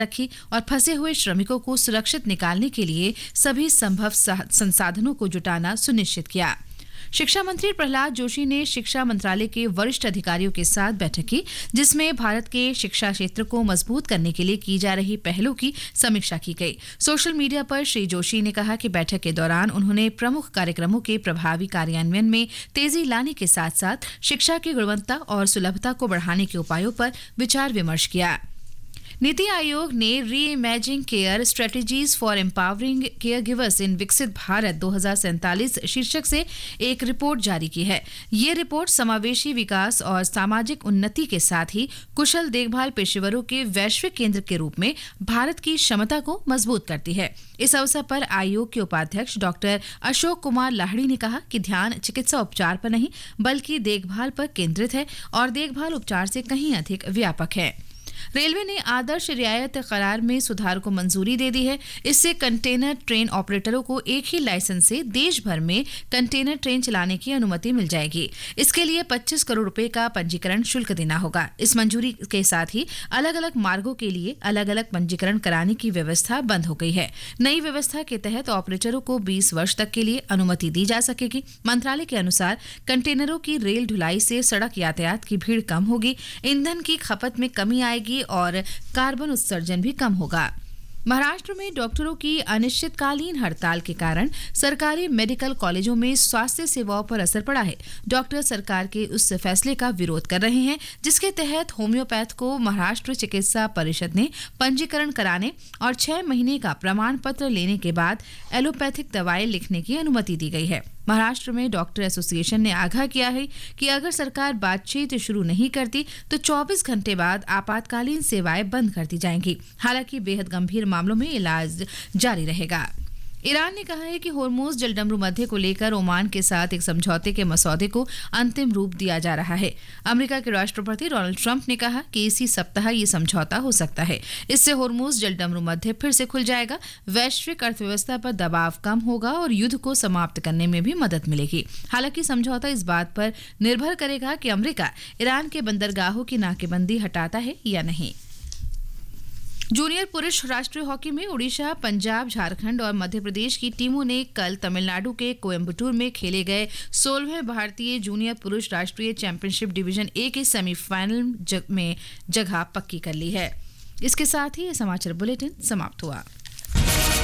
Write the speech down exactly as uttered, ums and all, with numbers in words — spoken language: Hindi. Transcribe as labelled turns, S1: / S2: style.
S1: रखी और फंसे हुए श्रमिकों को सुरक्षित निकालने के लिए सभी संभव संसाधनों को जुटाना सुनिश्चित किया। शिक्षा मंत्री प्रहलाद जोशी ने शिक्षा मंत्रालय के वरिष्ठ अधिकारियों के साथ बैठक की, जिसमें भारत के शिक्षा क्षेत्र को मजबूत करने के लिए की जा रही पहलों की समीक्षा की गई। सोशल मीडिया पर श्री जोशी ने कहा कि बैठक के दौरान उन्होंने प्रमुख कार्यक्रमों के प्रभावी कार्यान्वयन में तेजी लाने के साथ साथ शिक्षा की गुणवत्ता और सुलभता को बढ़ाने के उपायों पर विचार विमर्श किया। नीति आयोग ने री imaging care strategies for empowering care givers इन विकसित भारत दो हज़ार सैंतालीस शीर्षक से एक रिपोर्ट जारी की है। ये रिपोर्ट समावेशी विकास और सामाजिक उन्नति के साथ ही कुशल देखभाल पेशेवरों के वैश्विक केंद्र के रूप में भारत की क्षमता को मजबूत करती है। इस अवसर पर आयोग के उपाध्यक्ष डॉक्टर अशोक कुमार लाहड़ी ने कहा कि ध्यान चिकित्सा उपचार पर नहीं बल्कि देखभाल पर केंद्रित है और देखभाल उपचार से कहीं अधिक व्यापक है। रेलवे ने आदर्श रियायत करार में सुधार को मंजूरी दे दी है। इससे कंटेनर ट्रेन ऑपरेटरों को एक ही लाइसेंस से देश भर में कंटेनर ट्रेन चलाने की अनुमति मिल जाएगी। इसके लिए पच्चीस करोड़ रुपए का पंजीकरण शुल्क देना होगा। इस मंजूरी के साथ ही अलग अलग मार्गों के लिए अलग अलग पंजीकरण कराने की व्यवस्था बंद हो गई है। नई व्यवस्था के तहत ऑपरेटरों को बीस वर्ष तक के लिए अनुमति दी जा सकेगी। मंत्रालय के अनुसार कंटेनरों की रेल ढुलाई से सड़क यातायात की भीड़ कम होगी, ईंधन की खपत में कमी आएगी और कार्बन उत्सर्जन भी कम होगा। महाराष्ट्र में डॉक्टरों की अनिश्चितकालीन हड़ताल के कारण सरकारी मेडिकल कॉलेजों में स्वास्थ्य सेवाओं पर असर पड़ा है। डॉक्टर सरकार के उस फैसले का विरोध कर रहे हैं जिसके तहत होम्योपैथ को महाराष्ट्र चिकित्सा परिषद ने पंजीकरण कराने और छह महीने का प्रमाण पत्र लेने के बाद एलोपैथिक दवाएं लिखने की अनुमति दी गई है। महाराष्ट्र में डॉक्टर एसोसिएशन ने आगाह किया है कि अगर सरकार बातचीत शुरू नहीं करती तो चौबीस घंटे बाद आपातकालीन सेवाएं बंद कर दी जाएंगी। हालांकि बेहद गंभीर मामलों में इलाज जारी रहेगा। ईरान ने कहा है कि होर्मुज जलडमरू मध्य को लेकर ओमान के साथ एक समझौते के मसौदे को अंतिम रूप दिया जा रहा है। अमेरिका के राष्ट्रपति डोनाल्ड ट्रंप ने कहा कि इसी सप्ताह ये समझौता हो सकता है। इससे होर्मुज जलडमरू मध्य फिर से खुल जाएगा, वैश्विक अर्थव्यवस्था पर दबाव कम होगा और युद्ध को समाप्त करने में भी मदद मिलेगी। हालांकि समझौता इस बात पर निर्भर करेगा कि अमेरिका ईरान के बंदरगाहों की नाकेबंदी हटाता है या नहीं। जूनियर पुरुष राष्ट्रीय हॉकी में ओडिशा, पंजाब, झारखंड और मध्य प्रदेश की टीमों ने कल तमिलनाडु के कोयम्बटूर में खेले गए सोलहवें भारतीय जूनियर पुरुष राष्ट्रीय चैंपियनशिप डिवीजन ए के सेमीफाइनल में जगह पक्की कर ली है। इसके साथ ही ये समाचार बुलेटिन समाप्त हुआ।